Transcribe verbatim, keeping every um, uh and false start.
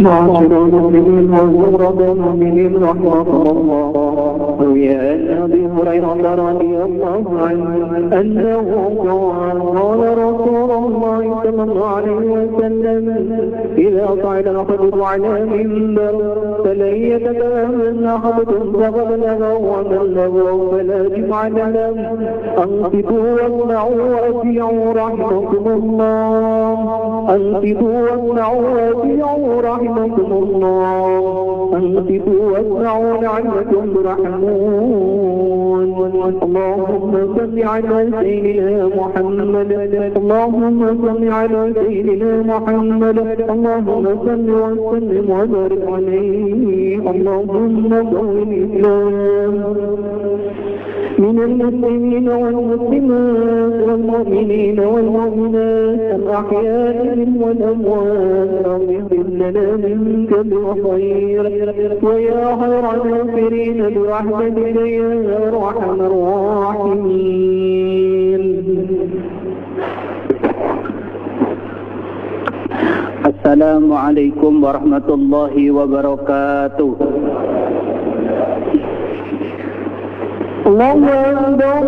معاشر المسلمين وزمرة المؤمنين رحمكم الله. روي عن أبي هريرة رضي الله عنه أنه قال قال رسول الله صلى الله عليه وسلم إذا صعد أحدكم على منبر فلن يتكلم أحدكم فقد لغوا ومن لغوا فلا جمع له. أنصتوا واسمعوا وأطيعوا رحمكم الله. أنصتوا واسمعوا وأطيعوا رحمكم الله. أنصتوا واسمعوا لعلكم ترحمون. اللهم صل على سيدنا محمد. اللهم صل على سيدنا محمد. اللهم صل وسلم وبارك عليه. اللهم صل الإسلام من المسلمين والمسلمات والمؤمنين والمؤمنات الأحياء والأموات. رب اغفر لنا منك بالخير ويا خير الغافرين برحمتك يا أرحم الراحمين. السلام عليكم ورحمة الله وبركاته. الله أكبر